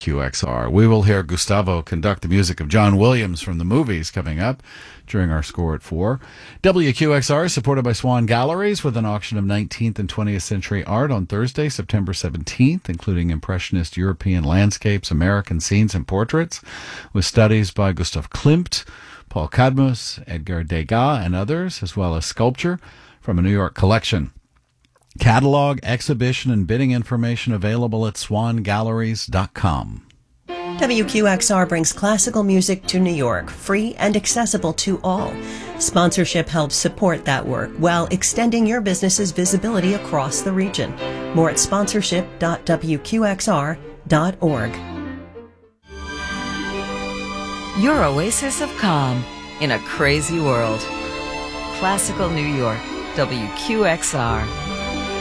WQXR. We will hear Gustavo conduct the music of John Williams from the movies coming up during our score at 4. WQXR is supported by Swan Galleries with an auction of 19th and 20th century art on Thursday, September 17th, including Impressionist European landscapes, American scenes, and portraits, with studies by Gustav Klimt, Paul Cadmus, Edgar Degas, and others, as well as sculpture from a New York collection. Catalog, exhibition, and bidding information available at swangalleries.com. WQXR brings classical music to New York, free and accessible to all. Sponsorship helps support that work while extending your business's visibility across the region. More at sponsorship.wqxr.org. Your oasis of calm in a crazy world. Classical New York, WQXR.